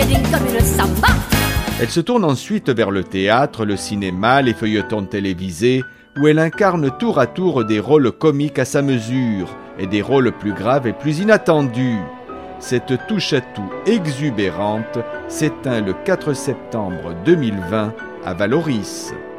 speeding comme une samba. Elle se tourne ensuite vers le théâtre, le cinéma, les feuilletons télévisés, où elle incarne tour à tour des rôles comiques à sa mesure et des rôles plus graves et plus inattendus. Cette touche-à-tout exubérante s'éteint le 4 septembre 2020 à Valoris.